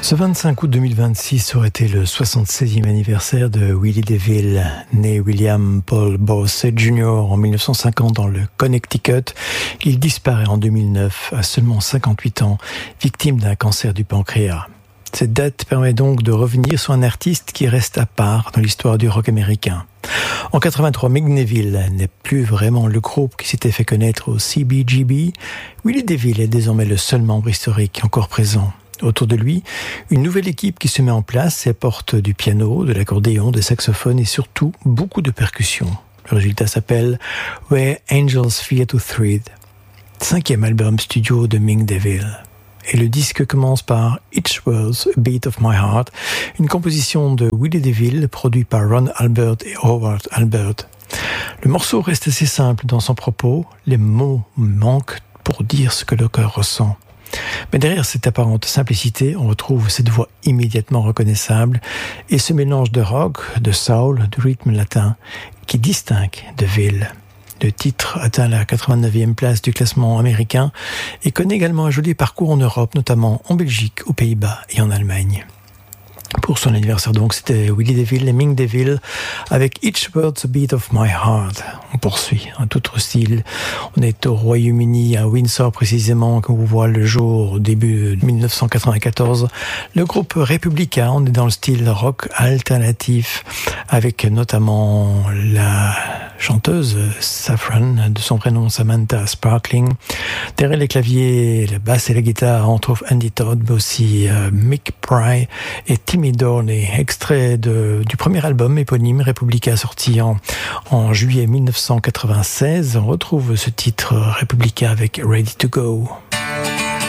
Ce 25 août 2026 aurait été le 76e anniversaire de Willie DeVille, né William Paul Borsett Jr. en 1950 dans le Connecticut. Il disparaît en 2009 à seulement 58 ans, victime d'un cancer du pancréas. Cette date permet donc de revenir sur un artiste qui reste à part dans l'histoire du rock américain. En 83, Mick Neville n'est plus vraiment le groupe qui s'était fait connaître au CBGB. Willie DeVille est désormais le seul membre historique encore présent. Autour de lui, une nouvelle équipe qui se met en place et porte du piano, de l'accordéon, des saxophones et surtout beaucoup de percussions. Le résultat s'appelle Where Angels Fear to Tread, 5e album studio de Mick Neville. Et le disque commence par Each Word's a Beat of My Heart, une composition de Willie DeVille produite par Ron Albert et Howard Albert. Le morceau reste assez simple dans son propos, les mots manquent pour dire ce que le cœur ressent. Mais derrière cette apparente simplicité, on retrouve cette voix immédiatement reconnaissable et ce mélange de rock, de soul, de rythme latin qui distingue DeVille. Le titre atteint la 89e place du classement américain et connaît également un joli parcours en Europe, notamment en Belgique, aux Pays-Bas et en Allemagne. Pour son anniversaire donc, c'était Willie DeVille et Mick Neville avec Each Word's a Beat of My Heart. On poursuit un tout autre style. On est au Royaume-Uni, à Windsor précisément, qu'on voit le jour au début de 1994. Le groupe Republica, on est dans le style rock alternatif avec notamment la chanteuse Saffron, de son prénom Samantha Sparkling. Derrière les claviers, la basse et la guitare, on trouve Andy Todd, mais aussi Mick Pry et Timmy Dorney, extrait du premier album éponyme Republica sorti en juillet 1996. On retrouve ce titre Republica avec Ready to Go.